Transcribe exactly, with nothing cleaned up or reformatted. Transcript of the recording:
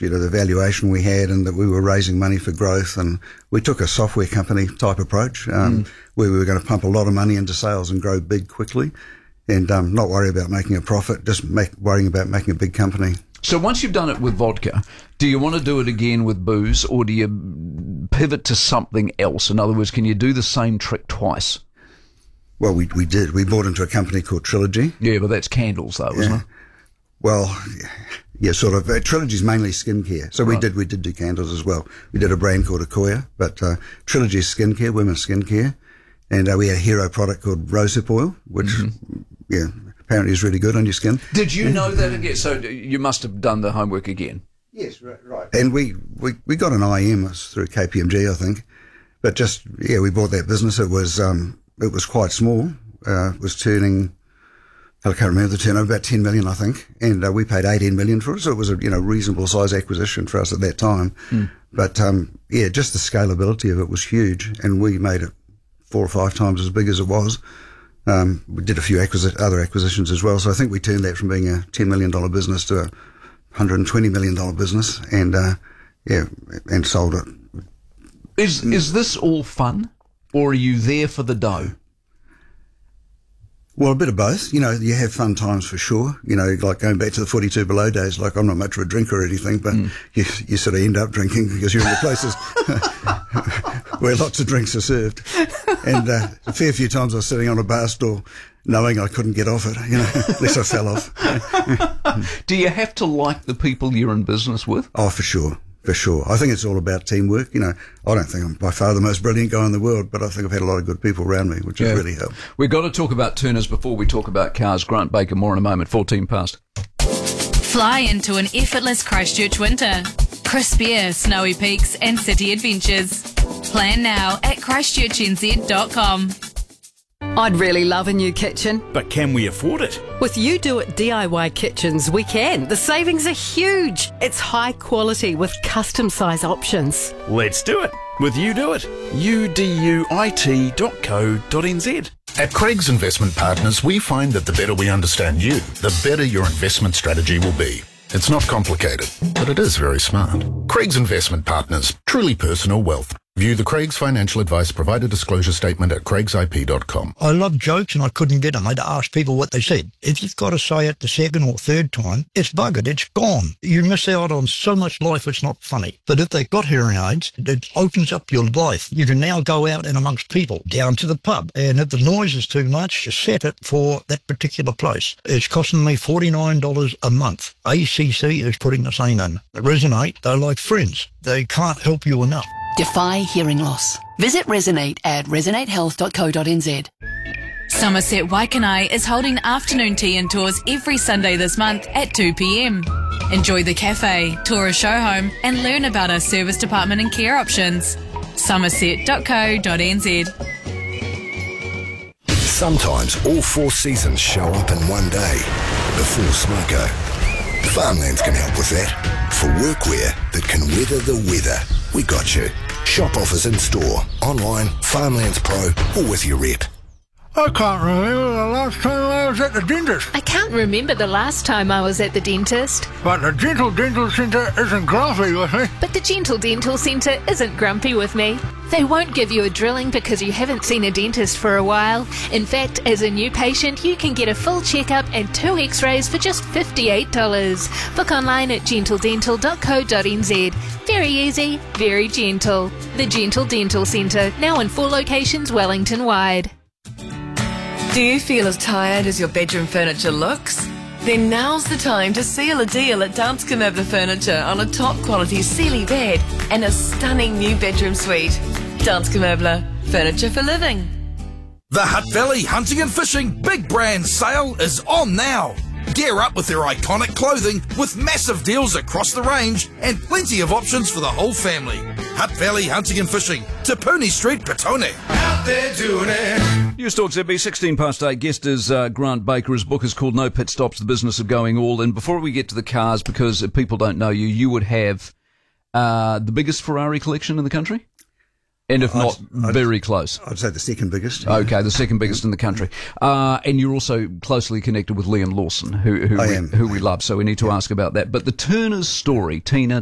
you know, the valuation we had and that we were raising money for growth. And we took a software company type approach um, mm. where we were going to pump a lot of money into sales and grow big quickly and um, not worry about making a profit, just make, worrying about making a big company. So once you've done it with vodka, do you want to do it again with booze, or do you pivot to something else? In other words, can you do the same trick twice? Well, we we did. We bought into a company called Trilogy. Yeah, but that's candles, though, isn't yeah. it? Well, yeah, sort of. Uh, Trilogy's mainly skincare, so we right. did we did do candles as well. We did a brand called Akoya, but uh, Trilogy's skincare, women's skincare, and uh, we had a hero product called rosehip oil, which mm-hmm. yeah. apparently is really good on your skin. Did you know that again? So you must have done the homework again. Yes, right. right. And we, we, we got an I M through K P M G, I think. But just, yeah, we bought that business. It was um, it was quite small. Uh, it was turning, I can't remember the turnover, about ten million, I think. And uh, we paid eighteen million for it. So it was a you know reasonable size acquisition for us at that time. Mm. But, um, yeah, just the scalability of it was huge. And we made it four or five times as big as it was. Um, we did a few acquisi- other acquisitions as well, so I think we turned that from being a ten million dollars business to a one hundred twenty million dollars business, and uh, yeah, and sold it. Is is this all fun, or are you there for the dough? Well, a bit of both. You know, you have fun times for sure. You know, like going back to the forty-two below days, like I'm not much of a drinker or anything, but mm. you, you sort of end up drinking because you're in the places where lots of drinks are served. And uh, a fair few times I was sitting on a bar stool knowing I couldn't get off it, you know, unless I fell off. Do you have to like the people you're in business with? Oh, for sure. For sure. I think it's all about teamwork. You know, I don't think I'm by far the most brilliant guy in the world, but I think I've had a lot of good people around me, which yeah. has really helped. We've got to talk about Turners before we talk about cars. Grant Baker, more in a moment. fourteen past. Fly into an effortless Christchurch winter. Crisp air, snowy peaks and city adventures. Plan now at christchurch n z dot com. I'd really love a new kitchen. But can we afford it? With You Do It D I Y Kitchens, we can. The savings are huge. It's high quality with custom size options. Let's do it. With You Do It. U D U I T dot co dot n z. At Craig's Investment Partners, we find that the better we understand you, the better your investment strategy will be. It's not complicated, but it is very smart. Craig's Investment Partners, truly personal wealth. View the Craig's Financial Advice Provider Disclosure Statement at craigs I P dot com. I love jokes and I couldn't get them. I had to ask people what they said. If you've got to say it the second or third time, it's buggered, it's gone. You miss out on so much life, it's not funny. But if they've got hearing aids, it opens up your life. You can now go out and amongst people, down to the pub. And if the noise is too much, you set it for that particular place. It's costing me forty-nine dollars a month. A C C is putting the same in. Resonate, they're like friends. They can't help you enough. Defy hearing loss. Visit Resonate at resonate health dot co dot n z. Somerset Waikanai is holding afternoon tea and tours every Sunday this month at two p.m. Enjoy the cafe, tour a show home and learn about our service department and care options. somerset dot co dot n z. Sometimes all four seasons show up in one day. The full Smoko. Farmlands can help with that. For workwear that can weather the weather, we got you. Shop offers in store, online, Farmlands Pro, or with your rep. I can't remember the last time I was at the dentist. I can't remember the last time I was at the dentist. But the Gentle Dental Centre isn't grumpy with me. But the Gentle Dental Centre isn't grumpy with me. They won't give you a drilling because you haven't seen a dentist for a while. In fact, as a new patient, you can get a full checkup and two x-rays for just fifty-eight dollars. Book online at gentle dental dot co dot n z. Very easy, very gentle. The Gentle Dental Centre, now in four locations Wellington-wide. Do you feel as tired as your bedroom furniture looks? Then now's the time to seal a deal at Danske Møbler Furniture on a top quality Sealy bed and a stunning new bedroom suite. Danske Møbler, furniture for living. The Hutt Valley Hunting and Fishing Big Brand Sale is on now. Gear up with their iconic clothing with massive deals across the range and plenty of options for the whole family. Hutt Valley Hunting and Fishing, Te Puni Street, Petone. Out there doing it. News Talk Z B, sixteen past eight. Guest is uh, Grant Baker. His book is called No Pit Stops, The Business of Going All. And before we get to the cars, because if people don't know you, you would have uh, the biggest Ferrari collection in the country? And if not, I'd, I'd, very close. I'd say the second biggest. Okay, the second biggest in the country. Uh, and you're also closely connected with Liam Lawson, who who, I we, am. who we love, so we need to yeah. ask about that. But the Turners story, Tina,